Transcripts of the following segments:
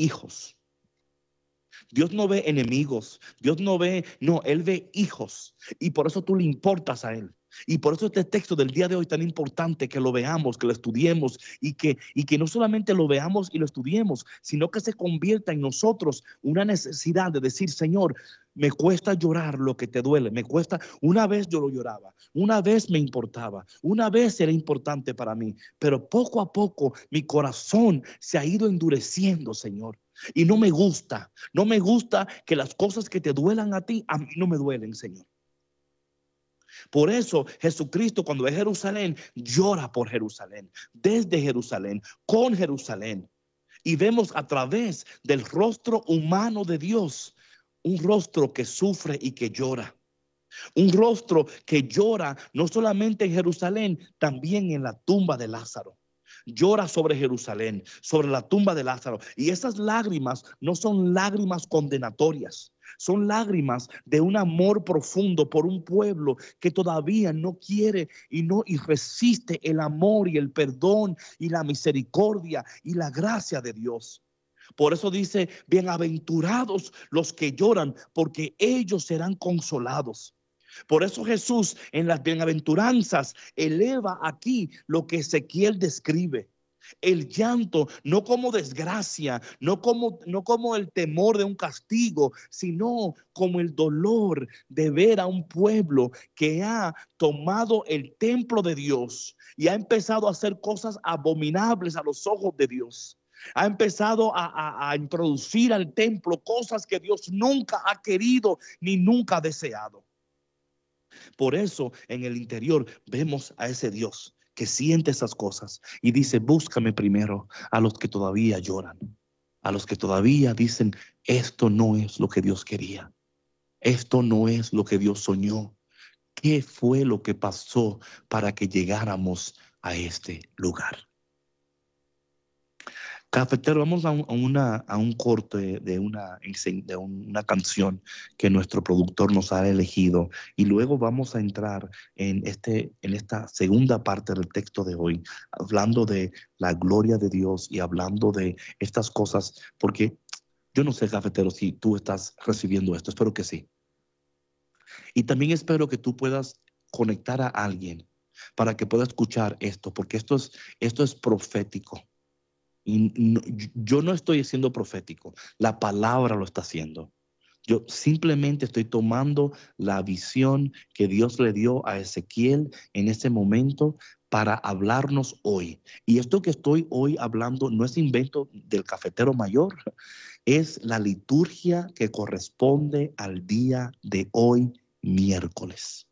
hijos. Dios no ve enemigos, Dios no ve, no, Él ve hijos, y por eso tú le importas a Él. Y por eso este texto del día de hoy es tan importante que lo veamos, que lo estudiemos y que no solamente lo veamos y lo estudiemos, sino que se convierta en nosotros una necesidad de decir, Señor, me cuesta llorar lo que te duele, me cuesta. Una vez yo lo lloraba, una vez me importaba, una vez era importante para mí, pero poco a poco mi corazón se ha ido endureciendo, Señor. Y no me gusta que las cosas que te duelan a ti, a mí no me duelen, Señor. Por eso Jesucristo, cuando es Jerusalén, llora por Jerusalén, desde Jerusalén, con Jerusalén. Y vemos a través del rostro humano de Dios, un rostro que sufre y que llora. Un rostro que llora no solamente en Jerusalén, también en la tumba de Lázaro. Llora sobre Jerusalén, sobre la tumba de Lázaro. Y esas lágrimas no son lágrimas condenatorias. Son lágrimas de un amor profundo por un pueblo que todavía no quiere y resiste el amor y el perdón y la misericordia y la gracia de Dios. Por eso dice, bienaventurados los que lloran, porque ellos serán consolados. Por eso Jesús en las bienaventuranzas eleva aquí lo que Ezequiel describe. El llanto no como desgracia, no como el temor de un castigo, sino como el dolor de ver a un pueblo que ha tomado el templo de Dios y ha empezado a hacer cosas abominables a los ojos de Dios. Ha empezado a introducir al templo cosas que Dios nunca ha querido ni nunca ha deseado. Por eso en el interior vemos a ese Dios que siente esas cosas y dice, búscame primero a los que todavía lloran, a los que todavía dicen, esto no es lo que Dios quería, esto no es lo que Dios soñó. ¿Qué fue lo que pasó para que llegáramos a este lugar? Cafetero, vamos a un corte de una canción que nuestro productor nos ha elegido y luego vamos a entrar en esta segunda parte del texto de hoy, hablando de la gloria de Dios y hablando de estas cosas, porque yo no sé, cafetero, si tú estás recibiendo esto, espero que sí. Y también espero que tú puedas conectar a alguien para que pueda escuchar esto, porque esto es profético. Y yo no estoy siendo profético, la palabra lo está haciendo. Yo simplemente estoy tomando la visión que Dios le dio a Ezequiel en ese momento para hablarnos hoy. Y esto que estoy hoy hablando no es invento del cafetero mayor, es la liturgia que corresponde al día de hoy, miércoles.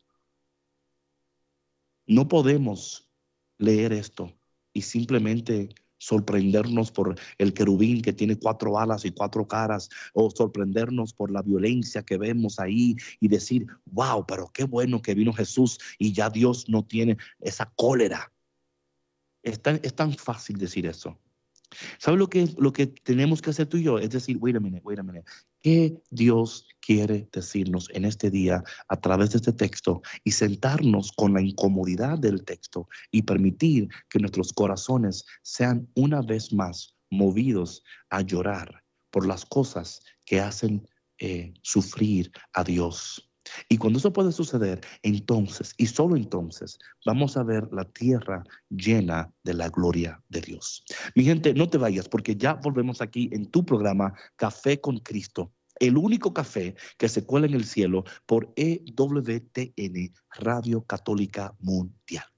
No podemos leer esto y simplemente sorprendernos por el querubín que tiene 4 alas y 4 caras, o sorprendernos por la violencia que vemos ahí y decir, wow, pero qué bueno que vino Jesús y ya Dios no tiene esa cólera. Es tan fácil decir eso. ¿Sabes lo que tenemos que hacer tú y yo? Es decir, wait a minute. ¿Qué Dios quiere decirnos en este día a través de este texto? Y sentarnos con la incomodidad del texto y permitir que nuestros corazones sean una vez más movidos a llorar por las cosas que hacen sufrir a Dios. Y cuando eso puede suceder, entonces, y solo entonces, vamos a ver la tierra llena de la gloria de Dios. Mi gente, no te vayas porque ya volvemos aquí en tu programa Café con Cristo, el único café que se cuela en el cielo por EWTN, Radio Católica Mundial.